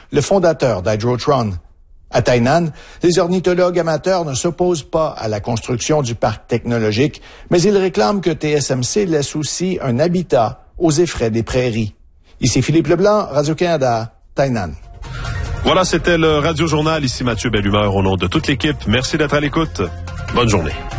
le fondateur d'Hydrotron. À Tainan, les ornithologues amateurs ne s'opposent pas à la construction du parc technologique, mais ils réclament que TSMC laisse aussi un habitat aux effraies des prairies. Ici Philippe Leblanc, Radio-Canada, Tainan. Voilà, c'était le Radio Journal. Ici Mathieu Bellumeur au nom de toute l'équipe. Merci d'être à l'écoute. Bonne journée.